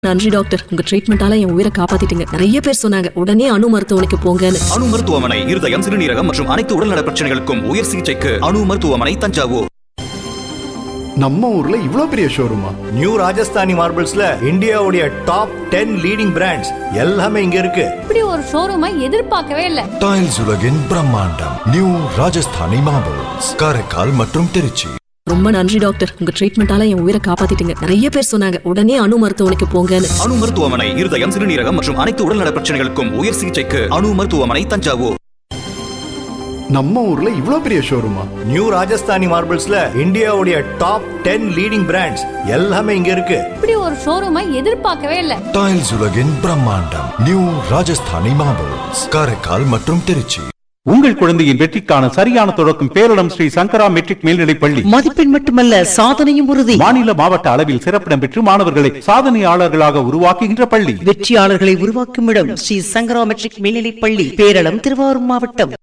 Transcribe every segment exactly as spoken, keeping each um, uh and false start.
நன்றி டாக்டர், உங்க ட்ரீட்மெண்டால என் உயிரை காப்பாத்திட்டீங்க. நிறைய பேர் சொன்னாங்க உடனே அணு மருத்துவமனைக்கு போங்கன்னு. அணு மருத்துவமனை இருதயம், சிறுநீரகம் மற்றும் அனைத்து உடல்நல பிரச்சனைகளுக்கும் உயர் சிகிச்சைக்கு அணு மருத்துவமனை, தஞ்சாவூர். நம்ம ஊர்ல இவ்ளோ பெரிய ஷோரூமா? நியூ ராஜஸ்தானி மார்பிள்ஸ்ல இந்தியாவுடைய டாப் டென் லீடிங் பிராண்ட்ஸ் எல்லாமே இங்க இருக்கு. இப்படி ஒரு ஷோரூமை எதிர்பார்க்கவே இல்ல. டைல்ஸ் உலகின் பிரம்மாண்டம் நியூ ராஜஸ்தானி மார்பிள்ஸ், காரைக்கால் மற்றும் திருச்சி. ரொம்ப நன்றி டாக்டர், உங்க ட்ரீட்மெண்டால என் உயிரை காப்பாத்திட்டீங்க. நிறைய பேர் சொன்னாங்க உடனே அணு மருத்துவமனைக்கு போங்கன்னு. அணு மருத்துவமனை இருதயம், சிறுநீரகம் மற்றும் அனைத்து உடல்நல பிரச்சனைகளுக்கும் உயர் சிகிச்சைக்கு அணு மருத்துவமனை, தஞ்சாவூர். நம்ம ஊர்ல இவ்ளோ பெரிய ஷோரூமா? நியூ ராஜஸ்தானி மார்பிள்ஸ்ல இந்தியாவுடைய டாப் டென் லீடிங் பிராண்ட்ஸ் எல்லாமே இங்க இருக்கு. இப்படி ஒரு ஷோரூமை எதிர்பார்க்கவே இல்ல. டைல்ஸ் உலகின் பிரம்மாண்டம் நியூ ராஜஸ்தானி மார்பிள்ஸ், காரைக்கால் மற்றும் திருச்சி. உங்கள் குழந்தையின் வெற்றிக்கான சரியான தொடக்கம் பேரிடம் ஸ்ரீ சங்கரா மெட்ரிக் மேல்நிலைப் பள்ளி. மதிப்பெண் மட்டுமல்ல, சாதனையும் உறுதி. மாநில மாவட்ட அளவில் சிறப்பிடம் பெற்று மாணவர்களை சாதனையாளர்களாக உருவாக்குகின்ற பள்ளி. வெற்றியாளர்களை உருவாக்கும் இடம் ஸ்ரீ சங்கரா மெட்ரிக் மேல்நிலைப் பள்ளி, பேரளம், திருவாரூர் மாவட்டம்.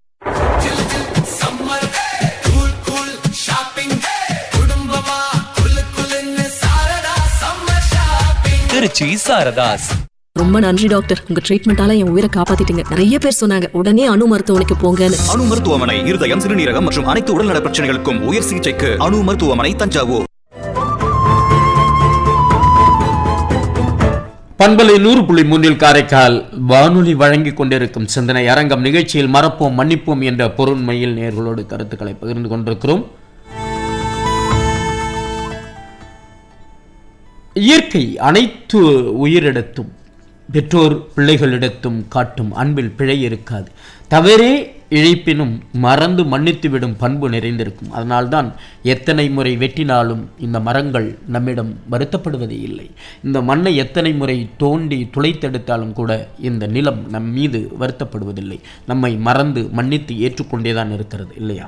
திருச்சி சாரதாஸ். ரொம்ப நன்றி டாக்டர், உங்க ட்ரீட்மெண்டால என் உயிரை காப்பாத்திட்டீங்க. நிறைய பேர் சொன்னாங்க உடனே அணு மருத்துவமனைக்கு போங்கன்னு. அணு மருத்துவமனை இருதயம், சிறுநீரகம் மற்றும் அனைத்து உடல்நல பிரச்சனைகளுக்கும் உயர் சிகிச்சைக்கு அணு மருத்துவமனை, தஞ்சாவூர். பண்பலை நூறு புள்ளி மூன்றில் காரைக்கால் வானொலி வழங்கிக் கொண்டிருக்கும் சிந்தனை அரங்கம் நிகழ்ச்சியில் மறப்போம் மன்னிப்போம் என்ற பொருண்மையில் நேர்களோடு கருத்துக்களை பகிர்ந்து கொண்டிருக்கிறோம். இயற்கை அனைத்து உயிரிடத்தும் பெற்றோர் பிள்ளைகளிடத்தும் காட்டும் அன்பில் பிழை இருக்காது. தவறே இழைப்பினும் மறந்து மன்னித்துவிடும் பண்பு நிறைந்திருக்கும். அதனால்தான் எத்தனை முறை வெட்டினாலும் இந்த மரங்கள் நம்மிடம் வருத்தப்படுவதே இல்லை. இந்த மண்ணை எத்தனை முறை தோண்டி துளைத்தெடுத்தாலும் கூட இந்த நிலம் நம் மீது வருத்தப்படுவதில்லை. நம்மை மறந்து மன்னித்து ஏற்றுக்கொண்டேதான் இருக்கிறது, இல்லையா?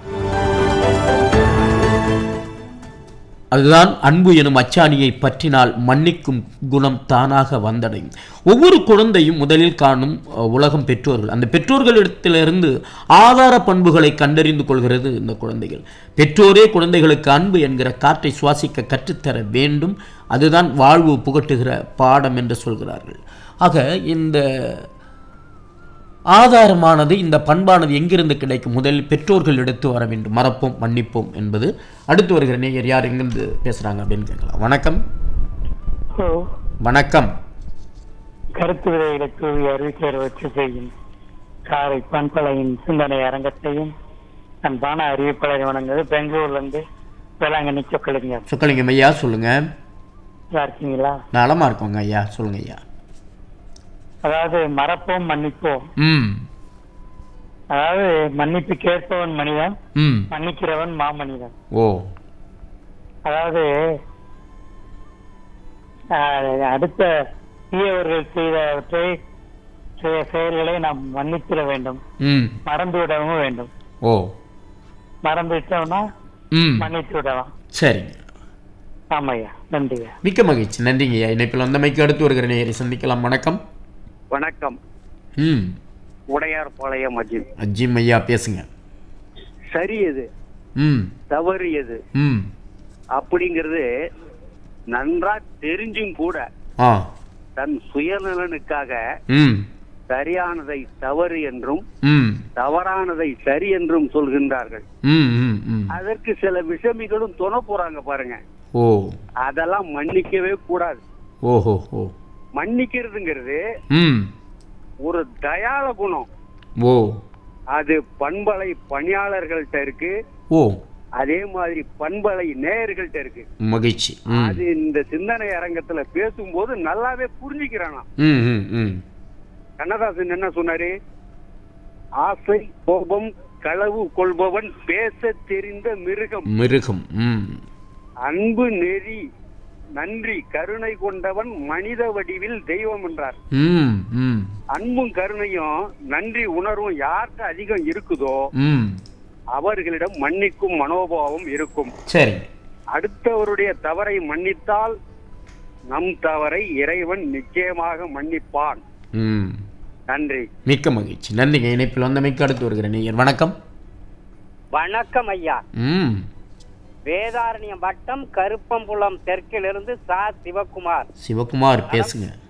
அதுதான் அன்பு எனும் அச்சாணியை பற்றினால் மன்னிக்கும் குணம் தானாக வந்தடையும். ஒவ்வொரு குழந்தையும் முதலில் காணும் உலகம் பெற்றோர்கள். அந்த பெற்றோர்களிடத்திலிருந்து ஆதார பண்புகளை கண்டறிந்து கொள்கிறது இந்த குழந்தைகள். பெற்றோரே குழந்தைகளுக்கு அன்பு என்கிற காற்றை சுவாசிக்க கற்றுத்தர வேண்டும். அதுதான் வாழ்வு புகட்டுகிற பாடம் என்று சொல்கிறார்கள். ஆக இந்த ஆதாரமானது, இந்த பண்பானது எங்கிருந்து கிடைக்கும்? முதலில் பெற்றோர்கள் எடுத்து வர வேண்டும். மறப்போம் மன்னிப்போம் என்பது. அடுத்து வருகிற நேயர் யார், எங்கிருந்து பேசுறாங்க அப்படின்னு கேட்கலாம். வணக்கம். வணக்கம். கருத்து விதைகளை தூவி அறிவிக்கிற வச்சு செய்யும் காரை பண்பலையின் சிந்தனை அரங்கத்தையும் அன்பான அறிவிப்பாளர் வணங்குது. பெங்களூர்ல இருந்து வேளாங்கண்ணி சொக்கலிங்க. சொக்கலிங்கம் ஐயா, சொல்லுங்க. நல்லா இருக்கீங்களா? நலமா இருக்கோங்க ஐயா, சொல்லுங்க ஐயா. அதாவது மறப்போம் மன்னிப்போம். அதாவது மன்னிப்பு கேட்பவன் மனிதன், மன்னிக்கிறவன் மாமனிதன். ஓ அதாவது அடுத்த தீயவர்கள் செய்தவற்றை செயல்களை நாம் மன்னித்திட வேண்டும், மறந்து விடவும் வேண்டும். ஓ மறந்து விட்டோம்னா மன்னித்து விடலாம். சரி, ஆமாய்யா, நன்றியா. மிக்க மகிழ்ச்சி, நன்றிங்க ஐயா. இணைப்பில் வந்தமைக்கு அடுத்து வருகிற நேயரை சந்திக்கலாம். வணக்கம். வணக்கம். ம் உடையார் பாளையம் அஜிம். அஜிம் ஐயா, பேசுங்க. சரி எது, ம் தவறு எது ம் அப்படிங்கிறது நன்றா தெரிஞ்சும் கூட ஆ தன் சுயநலனுக்காக ம் சரியானதை தவறு என்றும் ம் தவறானதை சரி என்றும் சொல்கின்றார்கள். ம் ம் ம் அதற்கு சில விஷமிகளும் துணை போறாங்க பாருங்க. ஓ அதெல்லாம் மன்னிக்கவே கூடாது. ஓஹோ ஓ மன்னிக்கிறதுங்கிறது ம் ஒரு தயாள குணம். ஓ அது பண்பலை பணியாளர்கள்ட்ட இருக்கு. ஓ அதே மாதிரி பண்பலை நேயர்கள்ட்ட இருக்கு. மகிழ்ச்சி. அது இந்த சிந்தனை அரங்கத்துல பேசும்போது நல்லாவே புரிஞ்சுக்கிறானா. ம் ம் ம் கண்ணதாசன் என்ன சொன்னாரு? ஆசை கோபம் களவு கொள்பவன் பேச தெரிந்த மிருகம் மிருகம். ம் அன்பு நெறி நன்றி கருணை கொண்டவன் மனித வடிவில் தெய்வம் என்றார். ம் ம் அன்பும் கருணையும் நன்றி உணர்வும் யாருக்கு அதிகம் இருக்குதோ ம் அவர்களிடம் மன்னிக்கும் மனோபாவம் இருக்கும். சரி. அடுத்தவருடைய தவறை மன்னித்தால் நம் தவறை இறைவன் நிச்சயமாக மன்னிப்பான். ம் நன்றி. மிக்க மகிழ்ச்சி, நன்றிங்க. இணைப்பில் வந்தமைக்கு அடுத்து வருகிற நேயர். வணக்கம். வணக்கம் ஐயா. ம் வேதாரண்யம் வட்டம் கருப்பம்புலம் தெற்கிலிருந்து சா சிவகுமார். சிவகுமார் பேசுங்க.